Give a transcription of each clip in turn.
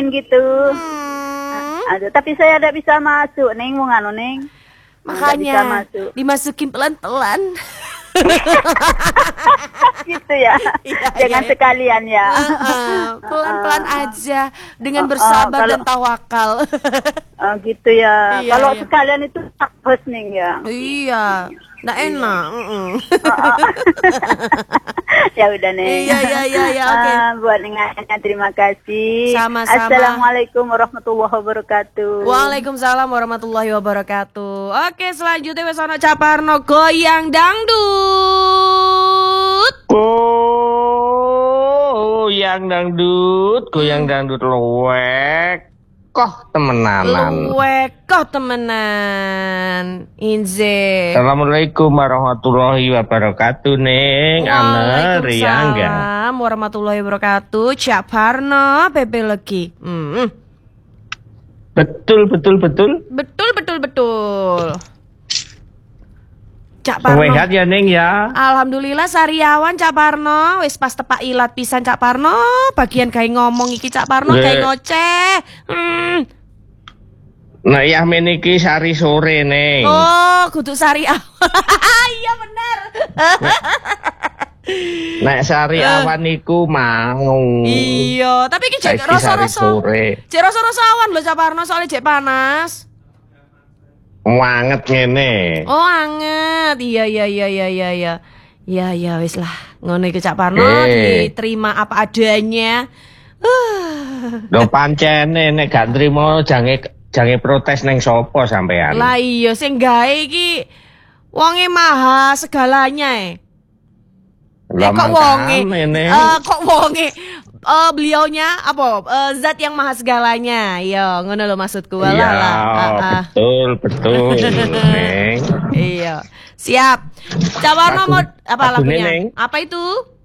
dingin gitu. Aduh, tapi saya tidak bisa masuk, Neng, mau nganu, Neng. Makanya dimasukin pelan-pelan. Gitu ya. Jangan sekalian ya. Pelan-pelan aja dengan bersabar dan tawakal. Gitu ya. Kalau sekalian itu takut, Neng ya. Iya. Nggak enak. Ya udah, Neng. Iya, oke. Buat Nenganya terima kasih. Sama-sama. Assalamualaikum warahmatullahi wabarakatuh. Waalaikumsalam warahmatullahi wabarakatuh. Oke, selanjutnya wes ana Caparno goyang dangdut. Goyang dangdut luwek. Koh temenan. Inze. Assalamualaikum warahmatullahi wabarakatuh, Neng. Waalaikumsalam warahmatullahi wabarakatuh. Caparno Pepe lagi. Betul. Cak Parno. Sehat ya, Neng ya. Alhamdulillah sariawan Cak Parno. Wis pas tepak ilat pisan Cak Parno. Bagian kayak ngomong iki Cak Parno kayak ngoceh. Nah, ya meniki sari sore, Neng. Oh, kudu sariawan. Iya bener. Nek sari awan niku mau. Iya, tapi iki jek rasa-rasa. Jek rasa-rasa awan lho Cak Parno soalnya jek panas. Wanget ngene. Oh, anget. Iya. Ya wis lah. Ngono iki Cak Parno diterima apa adanya. Lho pancene nek gak nrimo jange protes neng sapa sampean. Lah iya sing gawe iki wonge maha segalanya kok wonge beliaunya apa zat yang maha segalanya. Iya, ngono lho maksudku. Iya, betul. Neng. Iya. Siap. Cawarno mau apa lagunya? Neng. Apa itu?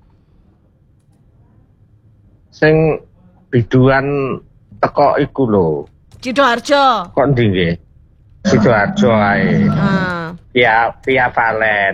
Sing biduan teko iku lho. Sidoarjo. Kok ndi nggih? Sidoarjo ae. Via Valen.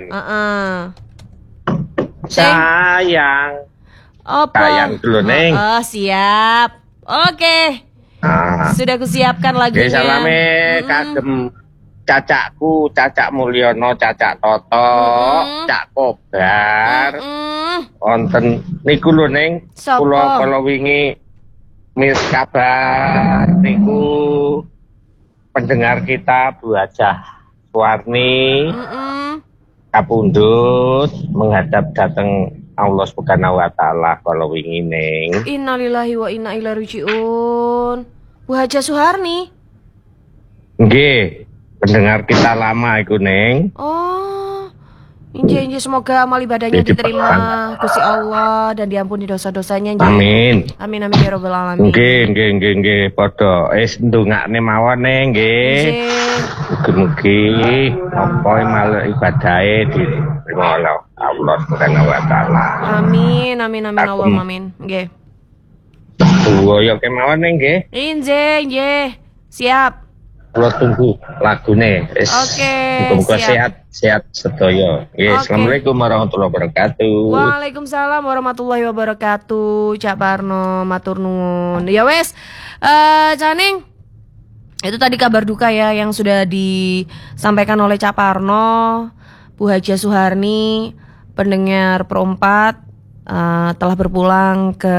Sayang. Sayang dulu, Neng. Oh, siap. Oke. Sudah kusiapkan lagunya. Salame kagem cacakku, Cacak Mulyono, Cacak Toto, Cak Kobar. Wonten niku lho, Neng. Kula wingi mis kabar niku pendengar kita Bu Hajah Suwarni kapundhut menghadap dateng Allah Subhanahu wa taala kalau wingi, Neng. Innalillahi wa inna ilaihi rajiun. Bu Hajah Suwarni. Nggih, pendengar kita lama iku, Neng. Oh. Inje semoga amal ibadahnya diterima Gusti Allah dan diampuni dosa-dosanya. Amin ya robbal alamin. Nggih padha ndongakne mawon, Neng, nggih. Mugi-mugi apa malah ibadahe diterima oleh Allah Subhanahu wa taala. Amin Allahumma amin. Nggih. Yo kemawon, Neng, nggih. Inje. Siap. Kula tunggu lagune. Oke, muga-muga sehat sedaya. Nggih, Assalamualaikum warahmatullahi wabarakatuh. Waalaikumsalam warahmatullahi wabarakatuh. Cak Parno, matur nuwun. Ya wes, Caning. Itu tadi kabar duka ya yang sudah disampaikan oleh Cak Parno. Bu Hajah Suwarni, pendengar Pro4 telah berpulang ke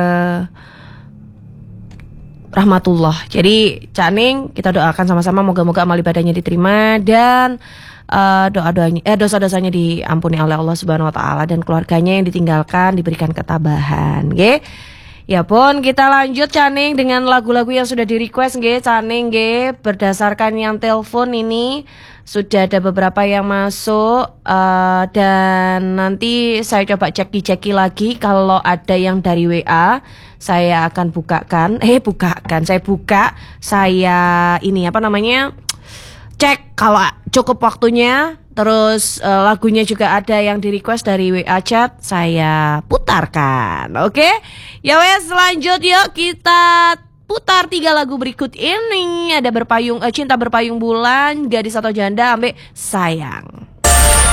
rahmatullah. Jadi Caning, kita doakan sama-sama moga-moga amal ibadahnya diterima dan dosa-dosanya diampuni oleh Allah Subhanahu wa taala dan keluarganya yang ditinggalkan diberikan ketabahan. Nggih. Ya pun kita lanjut Caning dengan lagu-lagu yang sudah di-request nggih Caning nggih. Berdasarkan yang telepon ini sudah ada beberapa yang masuk dan nanti saya coba ceki lagi kalau ada yang dari WA. Saya akan saya cek kalau cukup waktunya. Terus lagunya juga ada yang di request dari WA chat, saya putarkan. Oke? Ya wes, lanjut yuk kita putar 3 lagu berikut ini. Ada Cinta Berpayung Bulan, Gadis atau Janda, sampai Sayang.